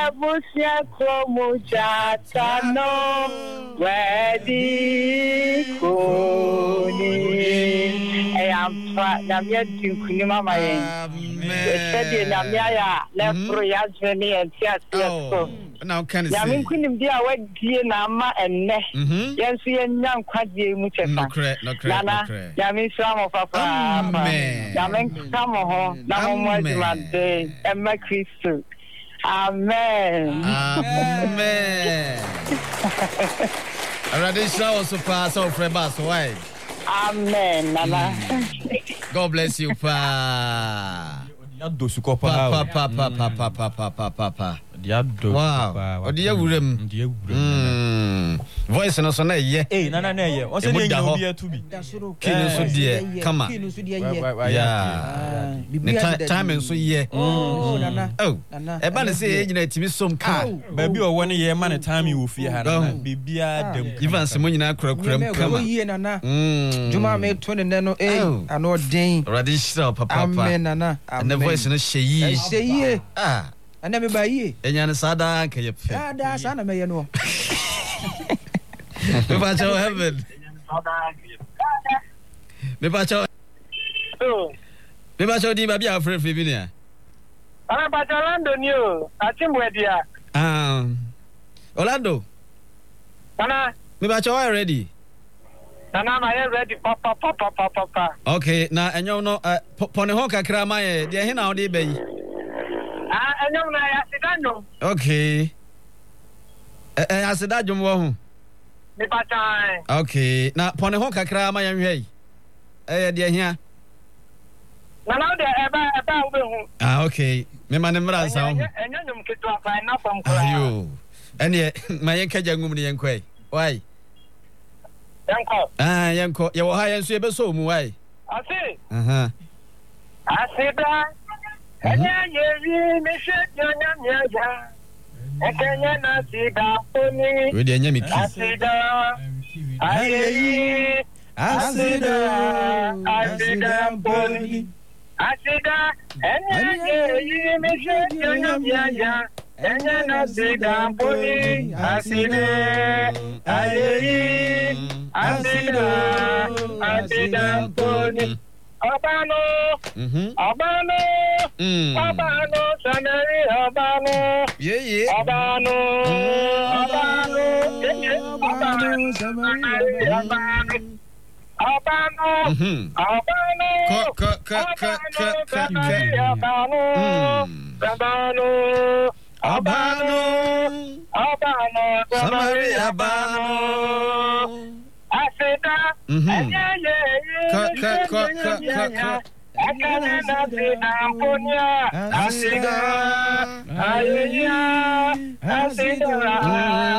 Busia Kromo Jatano Wedi Kuni I am Namia Dinkunima Amen Namia Lefro Yazveni and Tiasko now can it Yamin Kunim Dia Wedi Nama and Ne Yansi and Yan Kwadi Mucha no correct Nana Yamin Samo Papa Yamin Samo Namu Day and my Christu Amen. Amen. Radisha also pass over bus. Why? Amen. Nana. God bless you, pa. Papa. Wow. Odia wurem. Voice no so na ye. Nana na ye. O se dey obi to be. Kinu so dey. Come on. Yeah. Time so ye. Oh, Nana. Oh. E ba na say nyina timi som ka. Ba bi o woni ye ma na time wo fie ha na bibia dem. Even se mo nyina kurakura kama. Ye Nana. Juma me to ne no ano den. Radisha papa. Amen Nana. And the voice no sheyi. Sheyi. Ah. Ana me ba yi. Enya ne sada ka ye pe. Da sana me ye no. Me ba cho heaven. Me ba cho. Me ba cho di ba bia free bi ni a. Ana ba cho Orlando ni o. Atimwedia. Orlando. Nana. Me ba cho ready. Nana ma ye ready papa. Okay, na enyo no pone ho kakra ma ye de he na o de ba yi. Enyo na ya sidanyo. Okay. Asida dwom wo ho. Me ba chan. Okay, na pone ho kakra ma ye hwe yi. De hia. Nana de eba wo be hu. Okay. Me ma ne mra nsa ho. Enyo nyum kitwa fa na fam kra. Ayo. Ene ma ye kaja ngum ne yenkwai. Why? Yanko. Ya wo ha yenso ebe so mu why? Asi. Asida. Enya yewi me she nyanya ya. Ekenya na sida poni. We de nya mi ki. Asida. Ayeyi. Asida poni. Asida. Enya yewi me she nyanya ya. Enya na sida poni. Asida. Ayeyi. Asida poni. Abano, Abano, Sanari, Abano, Abano, Asida.